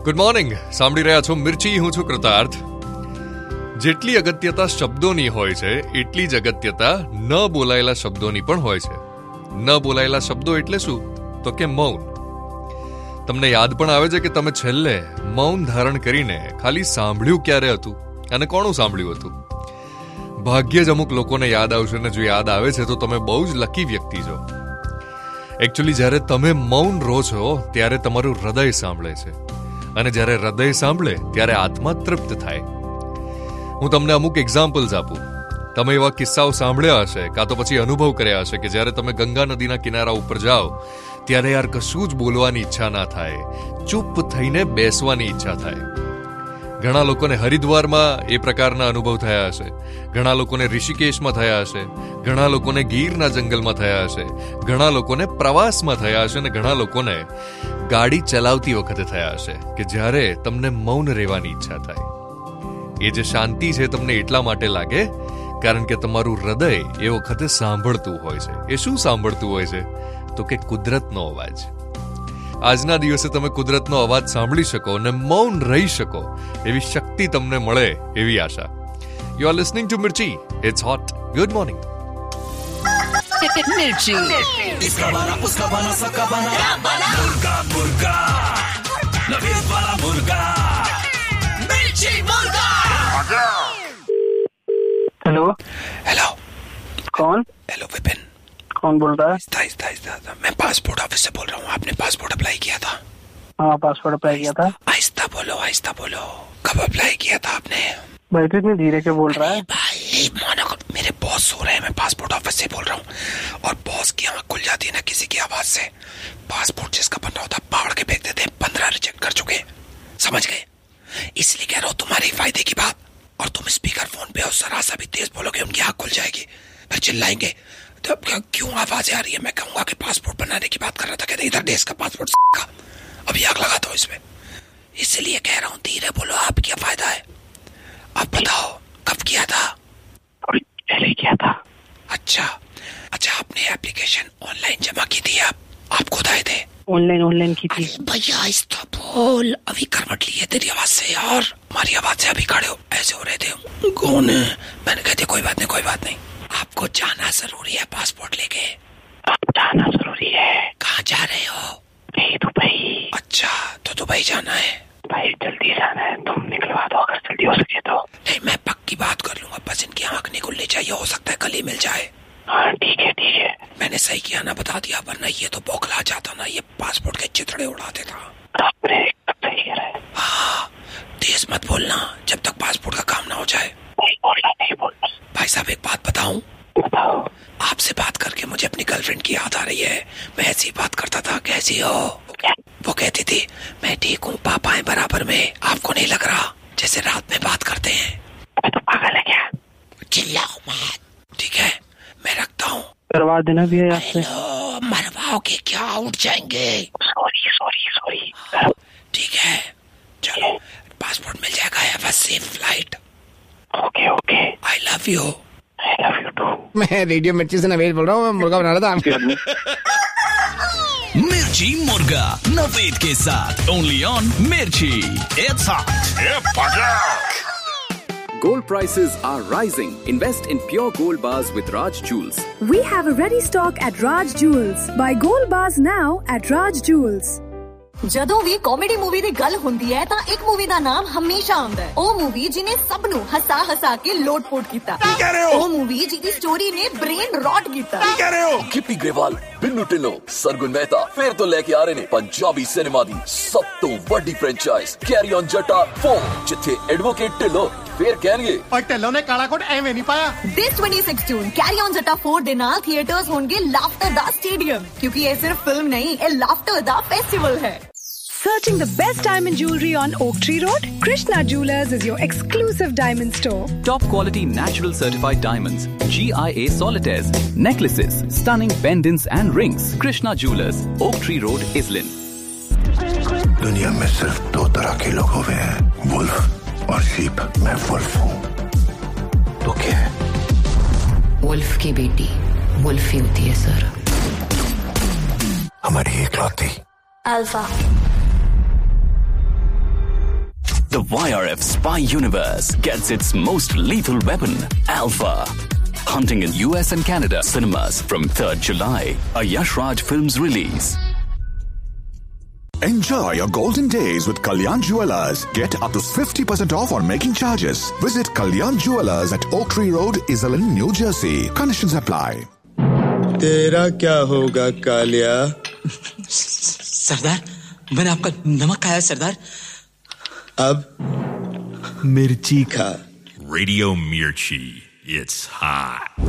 Good morning. સાંભળી રહ્યા છો મિર્ચી. હું છું કૃતાર્થ. જેટલી અગત્યતા શબ્દોની હોય છે એટલી જ અગત્યતા ન બોલાયેલા શબ્દોની પણ હોય છે. ન બોલાયેલા શબ્દો એટલે શું? તો કે મૌન. તમને યાદ પણ આવે છે કે તમે છેલ્લે મૌન ધારણ કરીને ખાલી સાંભળ્યું ક્યારે હતું અને કોનું સાંભળ્યું હતું? ભાગ્યે જ અમુક લોકોને યાદ આવશે, અને જો યાદ આવે છે તો તમે બહુ જ લકી વ્યક્તિ છો. એકચ્યુઅલી જ્યારે તમે મૌન રહો છો ત્યારે તમારું હૃદય સાંભળે છે, અને જ્યારે હૃદય સાંભળે ત્યારે આત્મા તૃપ્ત થાય. હું તમને અમુક એક્ઝામ્પલ્સ આપું. તમે એવા કિસ્સાઓ સાંભળ્યા હશે કાં તો પછી અનુભવ કર્યા હશે કે જ્યારે તમે ગંગા નદીના કિનારા ઉપર જાઓ ત્યારે યાર કશું જ બોલવાની ઈચ્છા ના થાય, ચૂપ થઈને બેસવાની ઈચ્છા થાય. ઘણા લોકોને હરિદ્વારમાં એ પ્રકારના અનુભવ થયા હશે, ઘણા લોકોને ઋષિકેશમાં થયા હશે, ઘણા લોકોને ગીરના જંગલમાં થયા હશે, ઘણા લોકોને પ્રવાસમાં થયા હશે, અને ઘણા લોકોને ગાડી ચલાવતી વખતે થયા હશે કે જ્યારે તમને મૌન રહેવાની ઈચ્છા થાય. એ જે શાંતિ છે તમને એટલા માટે લાગે કારણ કે તમારું હૃદય એ વખતે સાંભળતું હોય છે. એ શું સાંભળતું હોય છે? તો કે કુદરતનો અવાજ. આજના દિવસે તમે કુદરતનો અવાજ સાંભળી શકો અને મૌન રહી શકો એવી શક્તિ તમને મળે એવી આશા. You are listening to Mirchi. It's hot. Good morning. मिर्ची इसका बना उसका बना सबका बना मुर्गा मुर्गा नवीन वाला मुर्गा मिर्ची मुर्गा. हेलो हेलो कौन? हेलो विपिन. कौन बोल रहा है? आहिस्ता. मैं पासपोर्ट ऑफिस से बोल रहा हूँ. आपने पासपोर्ट अप्लाई किया था? हाँ, पासपोर्ट अप्लाई किया था. आहिस्ता बोलो. कब अप्लाई किया था आपने? भाई तो इतनी धीरे क्यों बोल रहा है? भाई मेरे बॉस सो रहे हैं. मैं पासपोर्ट ऑफिस से बोल रहा हूँ, और बॉस की आंख खुल जाती है ना किसी की आवाज से. पासपोर्ट जिसका बनना होता पाड़ के फेंक देते हैं. 15 रिजेक्ट कर चुके. समझ गए? इसलिए कह रहा हूँ तुम्हारे फायदे की बात. और तुम स्पीकर फोन पे और जरा सा भी तेज बोलोगे उनकी आंख खुल जाएगी, फिर चिल्लाएंगे. तो क्यों आवाज आ रही है? मैं कहूंगा कि पासपोर्ट बनाने की बात कर रहा था. कहते इधर देश का पासपोर्ट का. अभी आग लगा दो इसमें. इसलिए कह रहा हूँ धीरे बोलो. आप क्या फायदा है? आप बताओ कब किया था? अभी पहले किया था. अच्छा आपने एप्लीकेशन ऑनलाइन जमा की थी? आप खुद आए थे? ऑनलाइन की थी. भैया आहिस्ता बोल. अभी करवट ली है तेरी आवाज से यार. हमारी आवाज से अभी खड़े हो ऐसे हो रहे थे. कौन है? मैंने कहते कोई बात नहीं. आपको जाना जरूरी है पासपोर्ट लेके. अब जाना जरूरी है. कहाँ जा रहे हो? दुबई. अच्छा तो दुबई जाना है. भाई जल्दी जाना है, तुम निकलवा दो अगर जल्दी हो सके तो. नहीं मैं पक्की बात कर लूंगा. बस इनकी आंख नहीं खुलनी चाहिए. हो सकता है कल ही मिल जाए. हाँ ठीक है. मैंने सही किया ना बता दिया, वरना ये तो बौखला जाता ना. ये पासपोर्ट के चिथड़े उड़ा देता. आपने सही कह रहा है. हाँ तेज मत बोलना जब तक पासपोर्ट का काम ना हो जाए. नहीं बोलना. भाई साहब एक बात बताऊं? बताओ. आपसे बात करके मुझे अपनी गर्लफ्रेंड की याद आ रही है. मैं ऐसी बात करता था. कैसी हो? वो कहती थी मैं ठीक हूँ, पापा है बराबर में. आपको नहीं लग रहा जैसे रात में बात करते हैं? मैं तो पागल है क्या? चिल्लाओ मत. ठीक है मैं रखता हूँ. करवा देना भी है आपसे. मरवाओगे क्या? उठ जाएंगे. सॉरी. ठीक है चलो पासपोर्ट मिल जाएगा. Have a safe flight. Okay. I love you. I love you to. मैं रेडियो मिर्ची से नवेद बोल रहा हूँ. मैं मुर्गा बना रहा था. मिर्ची मुर्गा नवेद के साथ ओनली ऑन मिर्ची. It's hot. Gold prices are rising. Invest in pure gold bars with Raj Jewels. We have a ready stock at Raj Jewels. Buy gold bars now at Raj Jewels. ਜਦੋਂ ਵੀ comedy movie ਦੀ ਗੱਲ ਹੁੰਦੀ ਹੈ ਤਾਂ ਇੱਕ movie ਦਾ ਨਾਮ ਹਮੇਸ਼ਾ ਆਉਂਦਾ ਹੈ. ਉਹ ਮੂਵੀ ਜਿਹਨੇ ਸਭ ਨੂੰ ਹਸਾ ਕੇ ਲੋਟ-ਪੋਟ ਕੀਤਾ. ਉਹ ਮੂਵੀ ਜਿਹਦੀ ਸਟੋਰੀ ਨੇ ਬ੍ਰੇਨ ਰॉट ਕੀਤਾ. ਗਿੱਪੀ ਗਰੇਵਾਲ, ਬਿੰਨੂ ਢਿੱਲੋਂ, ਸਰਗੁਣ ਮਹਿਤਾ ਫੇਰ ਤੋਂ ਲੈ ਕੇ ਆ ਰਹੇ ਨੇ ਪੰਜਾਬੀ ਸਿਨੇਮਾ ਦੀ ਸਭ ਤੋਂ ਵੱਡੀ ਫਰੈਂਚਾਈਜ਼ ਕੈਰੀ ਔਨ ਜੱਟਾ 4, ਜਿੱਥੇ ਐਡਵੋਕੇਟ ਢਿੱਲੋਂ ਫੇਰ ਕਹਿਣਗੇ और ढिल्लों ने काला कोट एवें नहीं पाया. This 2016 कैरी ऑन जट्टा 4 ਦੇ ਨਾਲ ਥੀਏਟਰਸ ਹੋਣਗੇ ਲਾਫਟਰ ਦਾ ਸਟੇਡੀਅਮ, ਕਿਉਂਕਿ ਇਹ ਸਿਰਫ ਫਿਲਮ ਨਹੀਂ, ਇਹ ਲਾਫਟਰ ਦਾ ਫੈਸਟੀਵਲ ਹੈ. Searching the best diamond jewelry on Oak Tree Road? Krishna Jewelers is your exclusive diamond store. Top quality natural certified diamonds, GIA solitaires, necklaces, stunning pendants and rings. Krishna Jewelers, Oak Tree Road, Islin. दुनिया में सिर्फ 2 तरह के लोग हुए हैं, wolf और sheep. मैं वुल्फ हूँ. तो क्या है? वुल्फ की बेटी वुल्फ ही होती है सर. हमारी इकलौती alpha. The YRF spy universe gets its most lethal weapon, Alpha. Hunting in US and Canada cinemas from 3rd July, a Yash Raj Films release. Enjoy your golden days with Kalyan Jewellers. Get up to 50% off on making charges. Visit Kalyan Jewellers at Oak Tree Road, Iselin, New Jersey. Conditions apply. तेरा क्या होगा कालिया? सरदार, मैंने आपका नमक खाया सरदार. अब मिर्ची खा. Radio Mirchi. It's hot.